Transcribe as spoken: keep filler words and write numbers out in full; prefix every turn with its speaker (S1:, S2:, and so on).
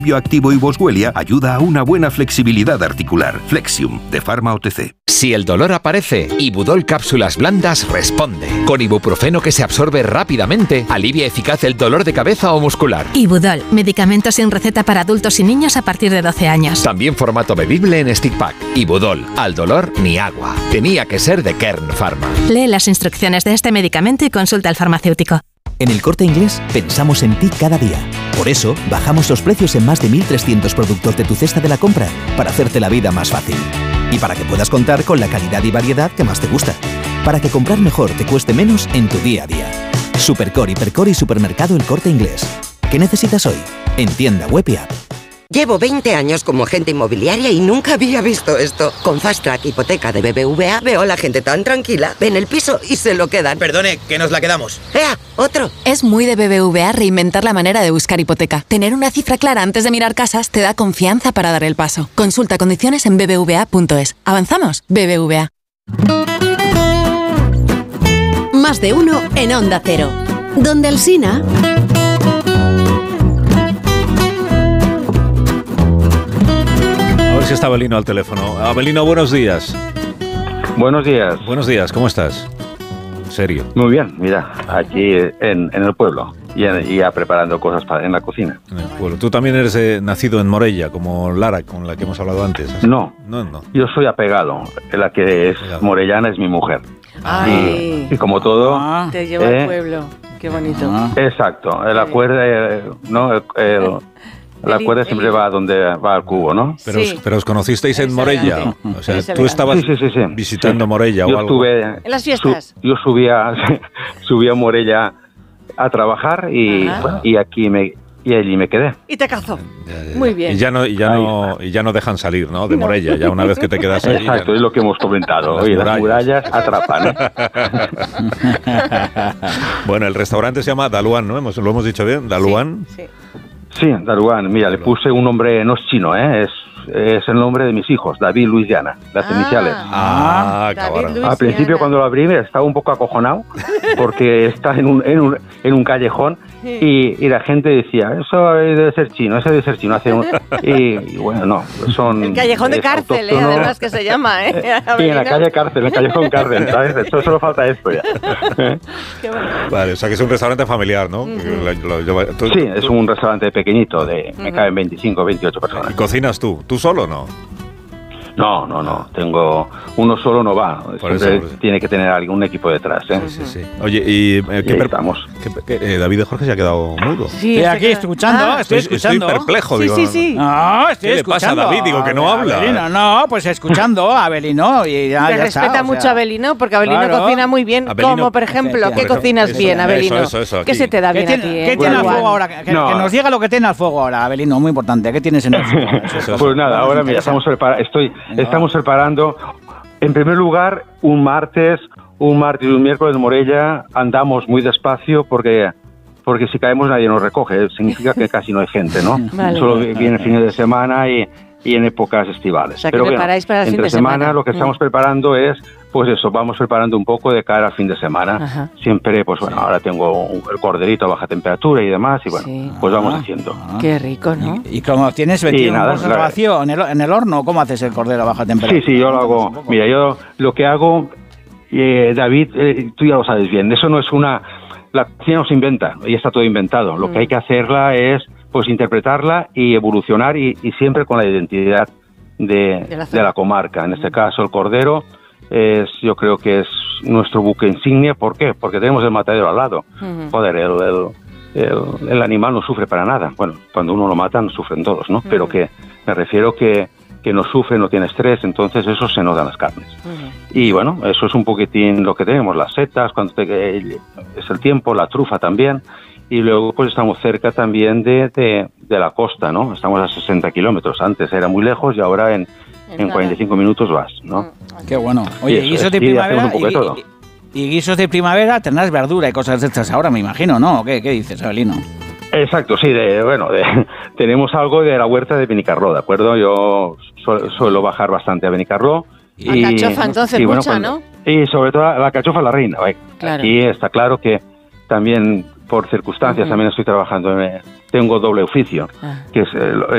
S1: Bioactivo y Boswellia ayuda a una buena flexibilidad articular. Flexium, de Pharma O T C.
S2: Si el dolor aparece, Ibudol Cápsulas Blandas responde. Con ibuprofeno que se absorbe rápidamente, alivia eficaz el dolor de cabeza o muscular.
S3: Ibudol, medicamento sin receta para adultos y niños a partir de doce años.
S2: También formato bebible en stick pack. Ibudol, al dolor ni agua. Tenía que ser de Kern Pharma.
S3: Lee las instrucciones de este medicamento y consulta al farmacéutico.
S4: En El Corte Inglés pensamos en ti cada día. Por eso, bajamos los precios en más de mil trescientos productos de tu cesta de la compra para hacerte la vida más fácil. Y para que puedas contar con la calidad y variedad que más te gusta. Para que comprar mejor te cueste menos en tu día a día. Supercore, Hipercore y Supermercado El Corte Inglés. ¿Qué necesitas hoy? En tienda web y app.
S5: Llevo veinte años como agente inmobiliaria y nunca había visto esto. Con Fast Track Hipoteca de B B V A veo a la gente tan tranquila, ven el piso y se lo quedan.
S6: Perdone, que nos la quedamos.
S5: ¡Ea! ¡Otro!
S7: Es muy de B B V A reinventar la manera de buscar hipoteca. Tener una cifra clara antes de mirar casas te da confianza para dar el paso. Consulta condiciones en b b v a punto es. ¿Avanzamos? B B V A.
S8: Más de uno en Onda Cero. Donde Alsina...
S9: A ver si está Abelino al teléfono. Abelino, buenos días.
S10: Buenos días.
S9: Buenos días, ¿cómo estás? ¿Serio?
S10: Muy bien, mira, aquí en, en el pueblo, ya, ya preparando cosas para, en la cocina.
S9: En el pueblo. Tú también eres eh, nacido en Morella, como Lara, con la que hemos hablado antes. ¿Así?
S10: No,
S9: no, no.
S10: Yo soy apegado. La que es
S9: apegado.
S10: Morellana es mi mujer.
S11: Ay.
S10: Y, y como todo...
S11: Ah, te lleva
S10: eh,
S11: al pueblo. Qué bonito.
S10: Ah. Exacto. El acuerdo, eh, ¿no? El, el, La
S11: El-
S10: cuerda siempre
S11: el-
S10: va donde va al cubo, ¿no?
S9: Pero, os,
S11: Sí.
S9: pero os conocisteis en
S11: Eres
S9: Morella.
S11: elegante.
S9: O sea,
S11: Eres
S9: tú
S11: elegante.
S9: estabas
S10: Sí, sí, sí, sí.
S9: visitando
S10: Sí.
S9: Morella
S10: Yo
S9: o algo.
S10: estuve...
S11: En las fiestas.
S10: su- yo subía, subía a Morella a trabajar y,
S11: Ajá.
S10: bueno, y aquí me... Y allí me quedé.
S11: Y te casó.
S9: Ya, ya, ya.
S11: Muy bien.
S9: Y ya no, y ya no, y ya no dejan salir, ¿no? De
S11: No.
S9: Morella. Ya una vez que te quedas ahí. ya
S10: Exacto,
S9: no.
S10: es lo que hemos comentado.
S9: Las
S10: Oye, las
S9: murallas.
S10: murallas atrapan, ¿eh?
S9: Bueno, el restaurante se llama Daluan, ¿no? Hemos, lo hemos dicho bien, Daluan.
S11: Sí.
S10: Sí, Daruán, mira, le puse un nombre, no es chino, ¿eh? Es, es el nombre de mis hijos, David, Luis y Ana, las
S11: Ah.
S10: iniciales.
S9: Ah,
S11: David,
S9: cabrón.
S11: Luis
S10: Al principio
S11: y Ana.
S10: cuando lo abrí me estaba un poco acojonado porque está en un, en un, en un callejón y, y la gente decía, eso debe ser chino, eso debe ser chino. Hace un, y, y bueno, no, son...
S11: El callejón de
S10: es
S11: cárcel, ¿eh?
S10: autóctono.
S11: Además que se llama, ¿eh?
S10: Sí, en la
S11: Abelino.
S10: calle cárcel, en el callejón cárcel, ¿sabes? Eso solo falta esto ya.
S11: Qué bueno.
S9: Vale, o sea que es un restaurante familiar, ¿no? Lo- lo- lo- tú-
S10: Sí, es un restaurante pequeñito, de me
S11: Ujú.
S10: caben veinticinco, veintiocho
S9: ¿Y
S10: personas.
S9: cocinas tú? ¿Tú solo o no?
S10: No, no, no, tengo... Uno solo no va,
S9: Por
S10: siempre
S9: eso, por eso.
S10: tiene que tener algún equipo detrás, ¿eh?
S9: Sí, sí. Oye, ¿y eh,
S10: Y
S9: qué
S10: ahí
S9: per-
S10: estamos.
S9: qué- qué- eh, David de Jorge se ha quedado mudo?
S11: Sí,
S12: Estoy
S11: se
S12: aquí
S11: queda-
S12: escuchando,
S11: Ah,
S12: estoy
S9: Estoy, estoy
S12: escuchando.
S9: perplejo,
S11: Sí,
S9: digo.
S11: sí, sí.
S12: No, estoy
S9: ¿Qué le pasa a
S12: escuchando.
S9: David? Digo que no habla.
S12: Abelino, no, pues escuchando a Abelino y ya,
S11: Te
S12: ya
S11: respeta
S12: está, o
S11: mucho
S12: sea.
S11: a Abelino, porque Abelino
S12: Claro.
S11: cocina muy bien.
S9: Abelino-
S11: como, por ejemplo, ¿qué
S12: Efectivamente.
S11: cocinas
S9: Eso,
S11: bien,
S9: eso,
S11: Abelino?
S9: eso, eso,
S11: ¿Qué
S9: aquí.
S11: se te da
S12: ¿Qué
S11: bien a
S12: tiene,
S11: ti,
S12: qué
S11: eh?
S12: tiene al
S11: Daluan?
S12: fuego ahora? Que, que-
S10: No.
S12: que nos diga lo que tiene al fuego ahora, Abelino, muy importante. ¿Qué tienes en el fuego? Eso es-
S10: Pues nada, ahora mira, estamos, prepara estoy, estamos preparando, en primer lugar, un martes, un martes y un miércoles en Morella, andamos muy despacio porque porque si caemos nadie nos recoge, significa que casi no hay gente, ¿no?
S11: Vale.
S10: Solo vienen fines de semana y, y en épocas estivales.
S11: O sea, que
S10: Pero
S11: preparáis para el fin
S10: entre
S11: de semana.
S10: lo que estamos
S11: Mm.
S10: preparando es, pues eso, vamos preparando un poco de cara al fin de semana.
S11: Ajá.
S10: Siempre, pues bueno, ahora tengo un- el corderito a baja temperatura y demás, y bueno,
S11: Sí.
S10: pues vamos
S12: Ah.
S10: haciendo.
S11: Qué rico, ¿no?
S12: ¿Y, y cómo tienes metido en
S10: nada,
S12: un conservación, en el, en el horno? ¿Cómo haces el cordero a baja temperatura?
S10: Sí, sí, yo lo
S12: Cuéntanos un
S10: hago.
S12: poco.
S10: Mira, yo lo que hago, eh, David, eh, tú ya lo sabes bien, eso no es una... La cocina no se inventa, ya está todo inventado. Lo
S11: Mm.
S10: que hay que hacerla es pues interpretarla y evolucionar y, y siempre con la identidad de,
S11: De la
S10: de
S11: zona.
S10: la comarca. En este caso, el cordero es, yo creo que es nuestro buque insignia. ¿Por qué? Porque tenemos el matadero al lado.
S11: Ujú.
S10: Joder, el, el, el- el animal no sufre para nada. Bueno, cuando uno lo matan, sufren todos, ¿no? Pero
S11: Ujú.
S10: que me refiero que, que no sufre, no tiene estrés, entonces eso se nota en las carnes.
S11: Ujú.
S10: Y bueno, eso es un poquitín lo que tenemos, las setas, cuando te- es el tiempo, la trufa también. Y luego pues estamos cerca también de, de, de la costa, ¿no? Estamos a sesenta kilómetros. Antes era muy lejos y ahora en,
S11: En
S10: en
S11: nada.
S10: cuarenta y cinco minutos vas, ¿no?
S11: Mm.
S12: Qué bueno. Oye,
S10: Y eso
S12: guisos
S10: es,
S12: de
S10: sí,
S12: primavera
S10: hacemos un poco de todo.
S12: y, y guisos de primavera tendrás verdura y cosas de estas ahora, me imagino, ¿no? ¿O ¿Qué, qué dices, Abelino?
S10: Exacto, sí, de, bueno, de, tenemos algo de la huerta de Benicarló, ¿de acuerdo? Yo su- suelo bajar bastante a Benicarló.
S11: Alcachofa, entonces,
S10: y, bueno,
S11: mucha,
S10: cuando-
S11: ¿no?
S10: Y sobre todo la alcachofa la reina. Oye,
S11: Claro.
S10: Aquí está claro que también por circunstancias
S11: Ujú.
S10: también estoy trabajando, en- tengo doble oficio,
S11: Ah.
S10: que es el,